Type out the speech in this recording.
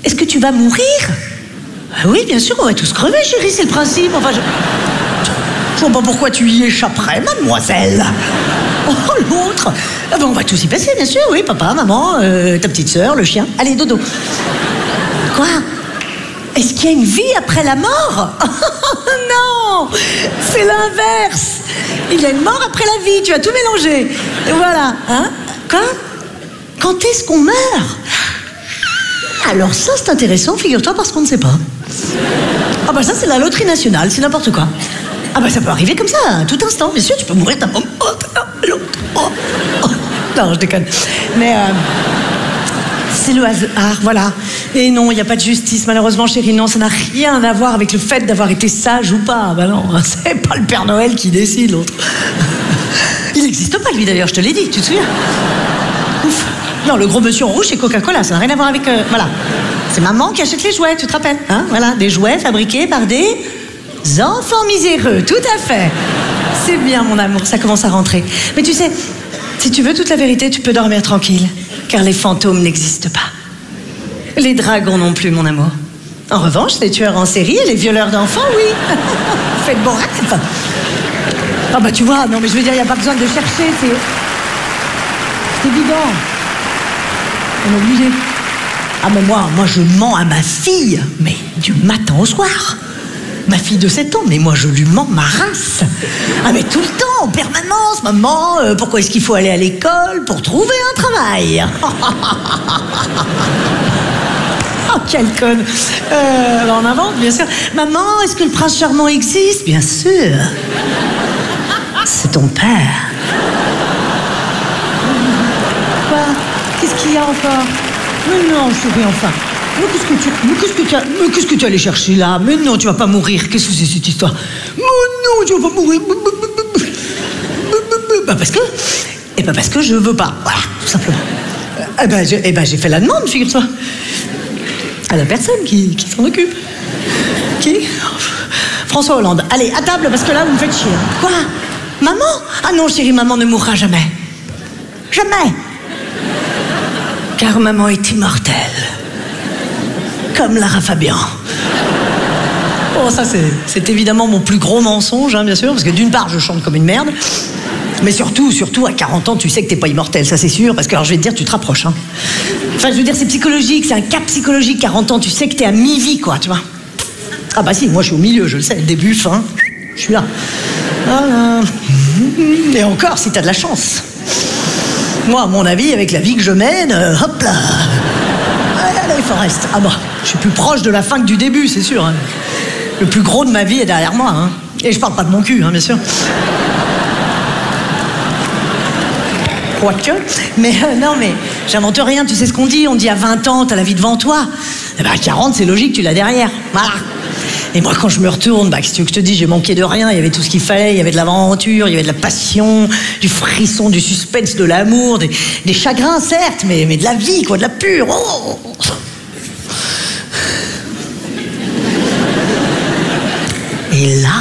est-ce que tu vas mourir? Oui, bien sûr, on va tous crever, chérie, c'est le principe. Enfin, je vois pas pourquoi tu y échapperais, mademoiselle. Oh, l'autre. Ah ben, on va tous y passer, bien sûr, oui, papa, maman, ta petite sœur, le chien. Allez, dodo. Quoi? Est-ce qu'il y a une vie après la mort? Non, c'est l'inverse. Il y a une mort après la vie, tu as tout mélangé. Et voilà, hein? Quoi? Quand est-ce qu'on meurt? Alors ça, c'est intéressant, figure-toi, parce qu'on ne sait pas. Ah bah ça, c'est la loterie nationale, c'est n'importe quoi. Ah bah ça peut arriver comme ça, à tout instant, bien sûr, tu peux mourir d'un moment à l'autre. Non, je déconne. Mais c'est le hasard, voilà. Et non, il n'y a pas de justice, malheureusement, chérie. Non, ça n'a rien à voir avec le fait d'avoir été sage ou pas. Bah non, c'est pas le Père Noël qui décide, l'autre. Il n'existe pas, lui, d'ailleurs, je te l'ai dit, tu te souviens? Ouf. Non, le gros monsieur en rouge, c'est Coca-Cola, ça n'a rien à voir avec... voilà. C'est maman qui achète les jouets, tu te rappelles, hein? Voilà, des jouets fabriqués par des enfants miséreux, tout à fait. C'est bien, mon amour, ça commence à rentrer. Mais tu sais, si tu veux toute la vérité, tu peux dormir tranquille, car les fantômes n'existent pas. Les dragons non plus, mon amour. En revanche, les tueurs en série et les violeurs d'enfants, oui. Faites bon rêve. Ah bah tu vois, non mais je veux dire, il n'y a pas besoin de chercher, c'est évident. On est obligé. Ah mais moi je mens à ma fille, mais du matin au soir. Ma fille de 7 ans, mais moi je lui mens ma race. Ah mais tout le temps, en permanence, maman, pourquoi est-ce qu'il faut aller à l'école pour trouver un travail? Oh, quelle conne. On invente, bien sûr. Maman, est-ce que le prince charmant existe? Bien sûr. C'est ton père. Quoi? Qu'est-ce qu'il y a encore? Mais non, chérie, enfin. Mais qu'est-ce que tu allais chercher là? Mais non, tu vas pas mourir. Qu'est-ce que c'est cette histoire? Mais non, tu vas pas mourir. Bah parce que... Eh ben parce que je veux pas. Voilà, tout simplement. Eh ben j'ai fait la demande, figure-toi. À la personne qui s'en occupe. Qui? François Hollande. Allez, à table, parce que là, vous me faites chier. Quoi? Maman? Ah non, chérie, maman ne mourra jamais. Jamais. Car maman est immortelle. Comme Lara Fabian. Oh, ça, c'est évidemment mon plus gros mensonge, hein, bien sûr, parce que d'une part, je chante comme une merde, mais surtout, à 40 ans, tu sais que t'es pas immortel, ça c'est sûr, parce que, alors, je vais te dire, tu te rapproches, hein. Enfin, je veux dire, c'est psychologique, c'est un cap psychologique, 40 ans, tu sais que t'es à mi-vie, quoi, tu vois. Ah bah si, moi, je suis au milieu, je le sais, début, fin, je suis là. Voilà. Et encore, si t'as de la chance. Moi, à mon avis, avec la vie que je mène, hop là. Allez, Forrest. Ah bah, je suis plus proche de la fin que du début, c'est sûr. Hein. Le plus gros de ma vie est derrière moi. Hein. Et je parle pas de mon cul, hein, bien sûr. Quoique. Mais non, mais j'invente rien. Tu sais ce qu'on dit? On dit à 20 ans, t'as la vie devant toi. Eh ben, à 40, c'est logique, tu l'as derrière. Voilà. Et moi, quand je me retourne, bah, qu'est-ce que tu veux que je te dise, j'ai manqué de rien. Il y avait tout ce qu'il fallait. Il y avait de l'aventure, il y avait de la passion, du frisson, du suspense, de l'amour, des chagrins, certes, mais de la vie, quoi, de la pure. Oh. Et là,